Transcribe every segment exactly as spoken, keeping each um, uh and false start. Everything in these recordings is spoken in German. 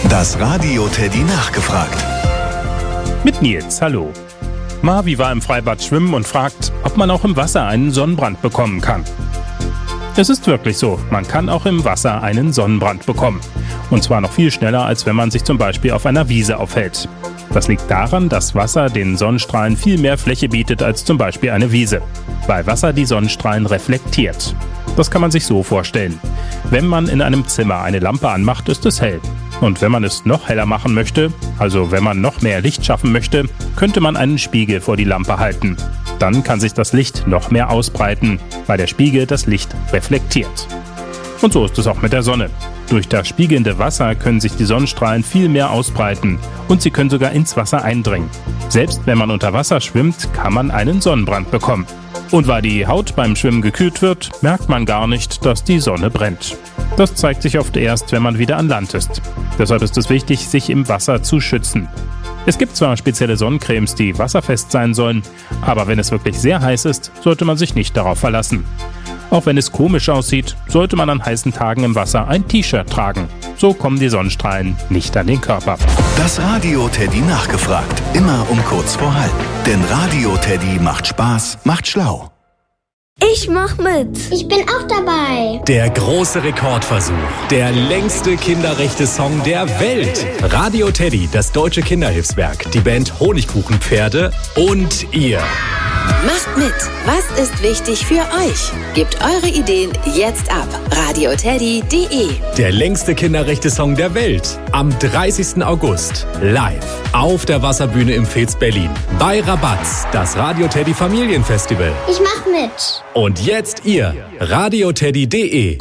Das Radio Teddy nachgefragt. Mit Nils, hallo. Marvi war im Freibad schwimmen und fragt, ob man auch im Wasser einen Sonnenbrand bekommen kann. Es ist wirklich so, man kann auch im Wasser einen Sonnenbrand bekommen. Und zwar noch viel schneller, als wenn man sich zum Beispiel auf einer Wiese aufhält. Das liegt daran, dass Wasser den Sonnenstrahlen viel mehr Fläche bietet als zum Beispiel eine Wiese, weil Wasser die Sonnenstrahlen reflektiert. Das kann man sich so vorstellen. Wenn man in einem Zimmer eine Lampe anmacht, ist es hell. Und wenn man es noch heller machen möchte, also wenn man noch mehr Licht schaffen möchte, könnte man einen Spiegel vor die Lampe halten. Dann kann sich das Licht noch mehr ausbreiten, weil der Spiegel das Licht reflektiert. Und so ist es auch mit der Sonne. Durch das spiegelnde Wasser können sich die Sonnenstrahlen viel mehr ausbreiten und sie können sogar ins Wasser eindringen. Selbst wenn man unter Wasser schwimmt, kann man einen Sonnenbrand bekommen. Und weil die Haut beim Schwimmen gekühlt wird, merkt man gar nicht, dass die Sonne brennt. Das zeigt sich oft erst, wenn man wieder an Land ist. Deshalb ist es wichtig, sich im Wasser zu schützen. Es gibt zwar spezielle Sonnencremes, die wasserfest sein sollen, aber wenn es wirklich sehr heiß ist, sollte man sich nicht darauf verlassen. Auch wenn es komisch aussieht, sollte man an heißen Tagen im Wasser ein T-Shirt tragen. So kommen die Sonnenstrahlen nicht an den Körper. Das Radio Teddy nachgefragt. Immer um kurz vor halb. Denn Radio Teddy macht Spaß, macht schlau. Ich mach mit. Ich bin auch dabei. Der große Rekordversuch. Der längste Kinderrechte-Song der Welt. Radio Teddy, das deutsche Kinderhilfswerk, die Band Honigkuchenpferde und ihr. Macht mit. Was ist wichtig für euch? Gebt eure Ideen jetzt ab. radio teddy punkt de. Der längste Kinderrechte-Song der Welt. Am dreißigsten August. Live. Auf der Wasserbühne im Fez Berlin. Bei Rabatz. Das Radio Teddy Familienfestival. Ich mach mit. Und jetzt ihr. radio teddy punkt de.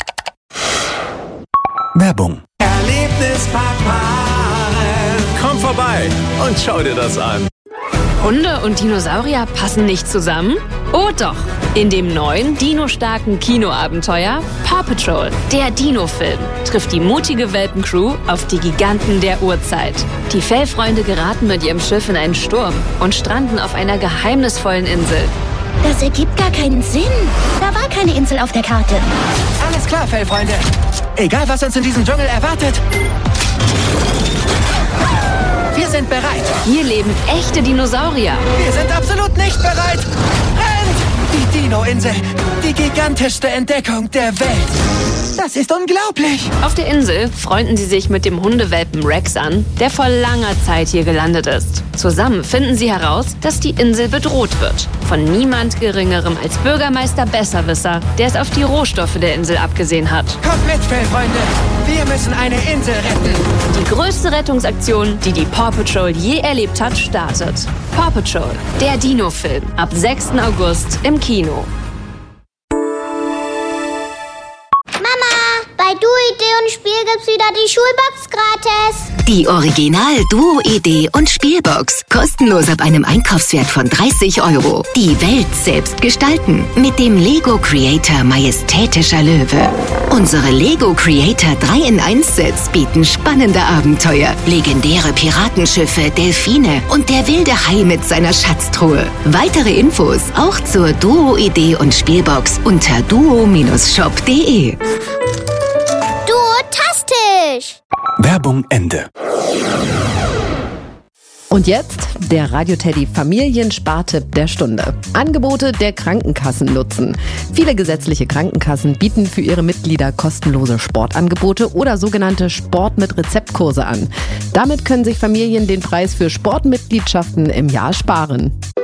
Werbung. Erlebnispark. Komm vorbei und schau dir das an. Hunde und Dinosaurier passen nicht zusammen? Oh doch! In dem neuen, dinostarken Kinoabenteuer Paw Patrol, der Dino-Film, trifft die mutige Welpencrew auf die Giganten der Urzeit. Die Fellfreunde geraten mit ihrem Schiff in einen Sturm und stranden auf einer geheimnisvollen Insel. Das ergibt gar keinen Sinn. Da war keine Insel auf der Karte. Alles klar, Fellfreunde. Egal, was uns in diesem Dschungel erwartet. Wir sind bereit. Hier leben echte Dinosaurier. Wir sind absolut nicht bereit. Rennt! Die Dino-Insel. Die gigantischste Entdeckung der Welt. Das ist unglaublich. Auf der Insel freunden sie sich mit dem Hundewelpen Rex an, der vor langer Zeit hier gelandet ist. Zusammen finden sie heraus, dass die Insel bedroht wird. Von niemand Geringerem als Bürgermeister Besserwisser, der es auf die Rohstoffe der Insel abgesehen hat. Kommt mit, Fellfreunde. Wir müssen eine Insel retten. Die größte Rettungsaktion, die die Paw Patrol je erlebt hat, startet. Paw Patrol, der Dino-Film. Ab sechsten August im Kino. Bei Duo-Idee und Spiel gibt's wieder die Schulbox gratis. Die Original Duo-Idee und Spielbox. Kostenlos ab einem Einkaufswert von dreißig Euro. Die Welt selbst gestalten. Mit dem Lego Creator Majestätischer Löwe. Unsere Lego Creator drei in eins Sets bieten spannende Abenteuer. Legendäre Piratenschiffe, Delfine und der wilde Hai mit seiner Schatztruhe. Weitere Infos auch zur Duo-Idee und Spielbox unter duo shop punkt de. Duotastisch! Werbung Ende. Und jetzt der Radio Teddy Familienspartipp der Stunde. Angebote der Krankenkassen nutzen. Viele gesetzliche Krankenkassen bieten für ihre Mitglieder kostenlose Sportangebote oder sogenannte Sport mit Rezeptkurse an. Damit können sich Familien den Preis für Sportmitgliedschaften im Jahr sparen.